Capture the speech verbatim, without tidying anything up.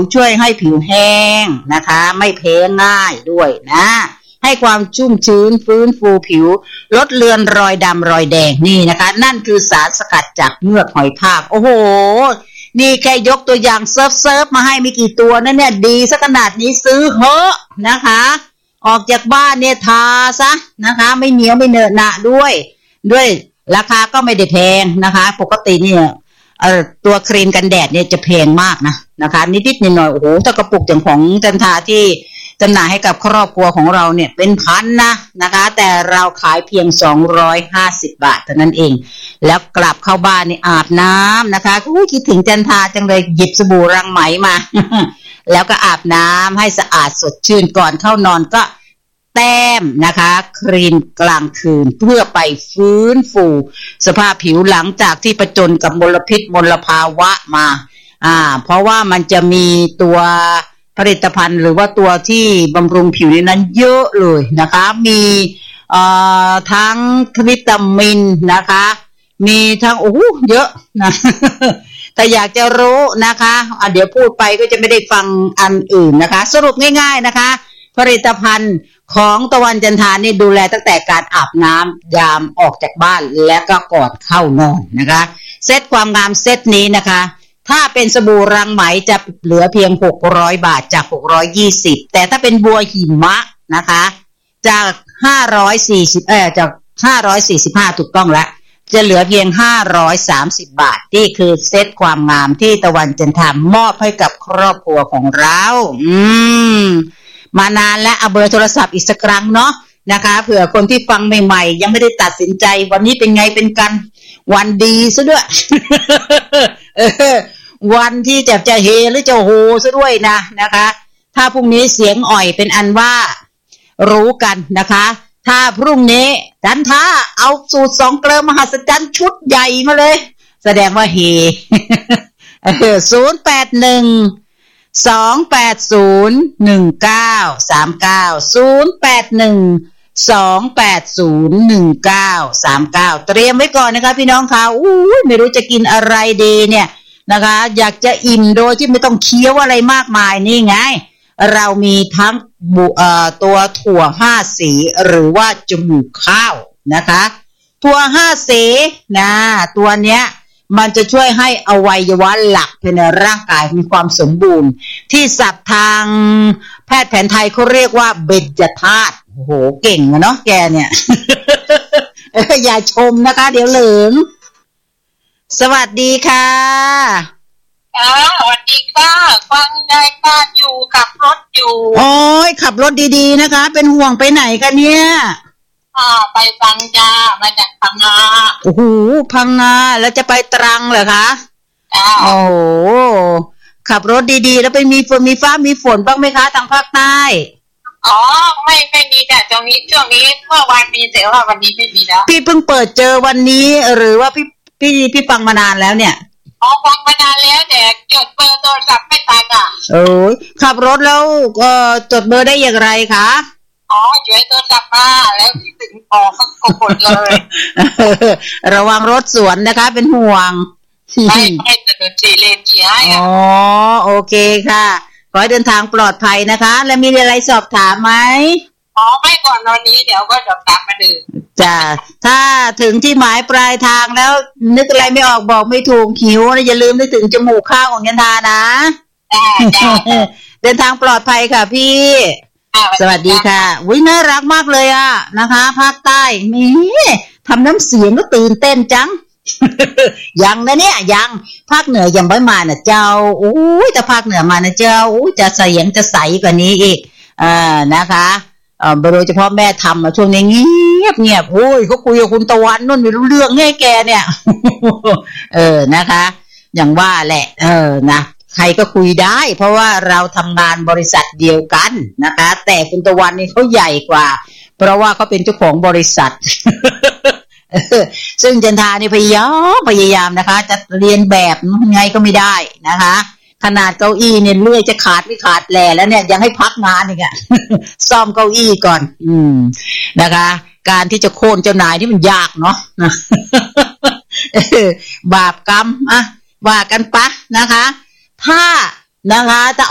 ช่วยให้ผิวแห้งนะคะไม่แพ้ง่ายด้วยนะให้ความชุ่มชื้นฟื้นฟูผิวลดเลือนรอยดำรอยแดงนี่นะคะนั่นคือสารสกัดจากเมือกหอยทากโอ้โหนี่แค่ยกตัวอย่างเซิร์ฟเซิร์ฟมาให้ไม่กี่ตัวนั่นเนี่ยดีซะขนาดนี้ซื้อเหอะนะคะออกจากบ้านเนี่ยทาซะนะคะไม่เหนียวไม่เหนอะหนะด้วยด้วยราคาก็ไม่ได้แพงนะคะปกติเนี่ยเอ่อตัวครีมกันแดดเนี่ยจะแพงมากนะนะคะนิดๆหน่อยๆโอ้โหถ้ากระปุกอย่างของจันทาที่จำหน่ายให้กับครอบครัวของเราเนี่ยเป็นพันนะนะคะแต่เราขายเพียงสองร้อยห้าสิบบาทเท่านั้นเองแล้วกลับเข้าบ้านนี่อาบน้ำนะคะอุ้ยคิดถึงจันทาจังเลยหยิบสบู่รังไหมมา แล้วก็อาบน้ำให้สะอาดสดชื่นก่อนเข้านอนก็แต้มนะคะครีมกลางคืนเพื่อไปฟื้นฟูสภาพผิวหลังจากที่ประจนกับมลพิษมลภาวะมาอ่าเพราะว่ามันจะมีตัวผลิตภัณฑ์หรือว่าตัวที่บำรุงผิวนี้นั้นเยอะเลยนะคะมีเอ่อทั้งวิตามินนะคะมีทั้งโอ้เยอะนะแต่อยากจะรู้นะคะอ่ะเดี๋ยวพูดไปก็จะไม่ได้ฟังอันอื่นนะคะสรุปง่ายๆนะคะผลิตภัณฑ์ของตะวันจันทานี่ดูแลตั้งแต่การอาบน้ำยามออกจากบ้านและก็ก่อนเข้านอนนะคะเซตความงามเซตนี้นะคะถ้าเป็นสบู่รังไหมจะเหลือเพียงหกร้อยบาทจากหกร้อยยี่สิบแต่ถ้าเป็นบัวหิมะนะคะจากห้าร้อยสี่สิบเอ่อจากห้าร้อยสี่สิบห้าถูกต้องแล้วจะเหลือเพียงห้าร้อยสามสิบบาทนี่คือเซตความงามที่ตะวันจันทามอบให้กับครอบครัวของเราอืมมานานแล้วเอาเบอร์โทรศัพท์อีกสักครั้งเนาะนะคะเผื่อคนที่ฟังใหม่ๆยังไม่ได้ตัดสินใจวันนี้เป็นไงเป็นกันวันดีซะด้วย วันที่จะจะเฮหรือจะโฮซะด้วยนะนะคะถ้าพรุ่งนี้เสียงอ่อยเป็นอันว่ารู้กันนะคะถ้าพรุ่งนี้จันทาเอาสูตรสองเกลือมหัศจรรย์ชุดใหญ่มาเลยแสดงว่าเฮ ศูนย์ แปด หนึ่ง สอง แปด ศูนย์ หนึ่ง เก้า สาม เก้า ศูนย์ แปด หนึ่ง สอง แปด ศูนย์ หนึ่ง เก้า สาม เก้าเตรียมไว้ก่อนนะคะพี่น้องค่ะอู้ยไม่รู้จะกินอะไรดีเนี่ยนะคะอยากจะอิ่มโดยที่ไม่ต้องเคี้ยวอะไรมากมายนี่ไงเรามีทั้งบุเอ่อตัวถั่วห้าสีหรือว่าจมูกข้าวนะคะถั่วห้าสีนะตัวเนี้ยมันจะช่วยให้อวัยวะหลักภายในร่างกายมีความสมบูรณ์ที่ศัพท์ทางแพทย์แผนไทยเขาเรียกว่าเบญจธาตุโอ้โหเก่งอะเนาะแกเนี่ย อย่าชมนะคะเดี๋ยวเหลิงสวัสดีค่ะอ่าสวัสดีค่ะฟังได้บ้านอยู่ขับรถอยู่โอ้ยขับรถดีๆนะคะเป็นห่วงไปไหนกันเนี่ยอ่าไปฟังจ้ามาจากพังงาโอ้โหพังงาแล้วจะไปตรังเหรอคะอ่าโอ้ขับรถดีๆแล้วไปมีฝนมีฟ้ามีฝนบ้างไหมคะทางภาคใต้อ๋อไม่ไม่มีแต่ช่วงนี้ช่วงนี้เมื่อวานมีแต่ว่าวันนี้ไม่มีแล้วพี่เพิ่งเปิดเจอวันนี้หรือว่าพี่พี่พี่ฟังมานานแล้วเนี่ยอ๋อฟังมานานแล้วแต่จดเบอร์โทรศัพท์ไม่ทันอ่ะโอ้ยขับรถแล้วเอ่อจดเบอร์ได้อย่างไรคะอ๋อช่วยโทรศัพท์มาแล้วถึงพอก็กดเลยระวังรถสวนนะคะเป็นห่วงไม่ไม่ถนนสี่เลนกี่ให้อ่ะอ๋อโอเคค่ะขอให้เดินทางปลอดภัยนะคะแล้วมีอะไรสอบถามไหมอ๋อไม่ก่อนตอนนี้เดี๋ยวก็จะตามมาดูจ้ะถ้าถึงที่หมายปลายทางแล้วนึกอะไรไม่ออกบอกไม่ถูกหิวนะอย่าลืมนึกถึงจมูกข้าวของยันทานะเดินทางปลอดภัยค่ะพี่สวัสดีค่ะอุ๊ยน่ารักมากเลยอ่ะนะคะภาคใต้มีทำน้ำเสียงก็ตื่นเต้นจังยังนะเนี่ยยังภาคเหนือยังไม่มานะเจ้าโอ้ยแต่ภาคเหนือมานะเจ้าโอ้ยจะเสียงจะใสกว่านี้อีกอ่านะคะเอ่อโดยเฉพาะแม่ทำนะช่วงนี้เงียบเงียบโอ้ยเขาคุยกับคุณตะวันนู่นไม่รู้เรื่องไงแกเนี่ยเออนะคะอย่างว่าแหละเออนะใครก็คุยได้เพราะว่าเราทำงานบริษัทเดียวกันนะคะแต่คุณตะวันนี่เขาใหญ่กว่าเพราะว่าเขาเป็นเจ้าของบริษัท ซึ่งจันทานี่พยายามพยายามนะคะจะเรียนแบบไงก็ไม่ได้นะคะขนาดเก้าอี้เนี่ยเลื่อยจะขาดไม่ขาดแหล่แล้วเนี่ยยังให้พักงานอีกอ่ะ ซ่อมเก้าอี้ก่อนอืมนะคะการที่จะโค่นเจ้านายที่มันยากเนาะ บาปกรรมอ่ะว่ากันปะนะคะถ้านะคะจะ